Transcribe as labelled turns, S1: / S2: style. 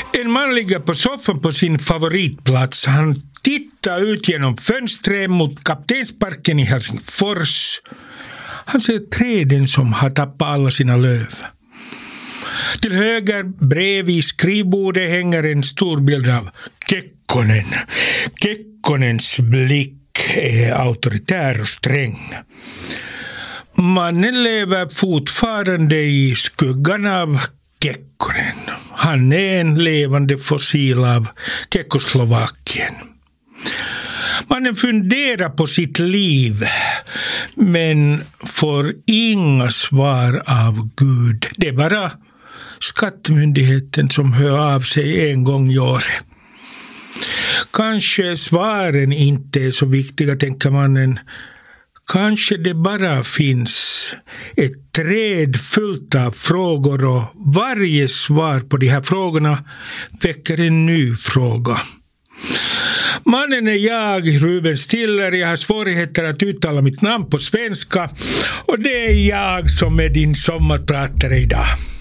S1: En man ligger på soffan på sin favoritplats. Han tittar ut genom fönstret mot Kaptensparken i Helsingfors. Han ser träden som har tappat alla sina löv. Till höger bredvid skrivbordet hänger en stor bild av Kekkonen. Kekkonens blick är auktoritär och sträng. Mannen lever fortfarande i skuggan av Kekkonen. Han är en levande fossil av Tjeckoslovakien. Mannen funderar på sitt liv men får inga svar av Gud. Det är bara skattemyndigheten som hör av sig en gång i året. Kanske svaren inte är så viktiga, tänker mannen. Kanske det bara finns ett träd fullt av frågor och varje svar på de här frågorna väcker en ny fråga. Mannen är jag, Ruben Stiller. Jag har svårigheter att uttala mitt namn på svenska och det är jag som är din sommarpratare idag.